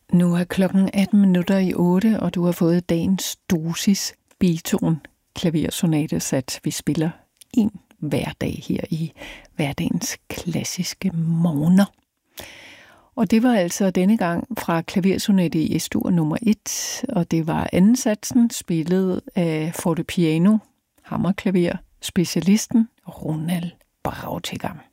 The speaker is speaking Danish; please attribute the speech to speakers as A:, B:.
A: Nu er klokken 8:18, og du har fået dagens dosis Beethoven klaversonate sat. Vi spiller en hverdag her i hverdagens klassiske morgener. Og det var altså denne gang fra klaversonate i S-dur nummer 1, og det var anden satsen spillet af fortepiano, hammerklaver, specialisten Ronald Brautigam.